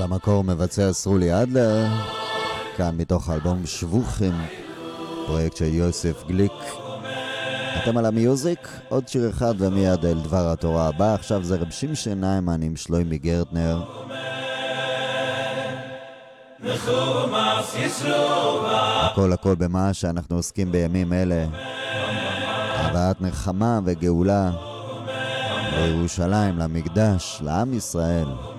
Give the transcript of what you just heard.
במקור מבצע סרולי אדלר, כאן מתוך האלבום שבוכים, פרויקט של יוסף גליק. אתם על המיוזיק, עוד שיר אחד ומיד אל דבר התורה הבא. עכשיו זה רב שמשון ניימן עם שלוימי גרטנר. הכל במה שאנחנו עוסקים בימים אלה, הבאת נחמה וגאולה לירושלים, למקדש, לעם ישראל.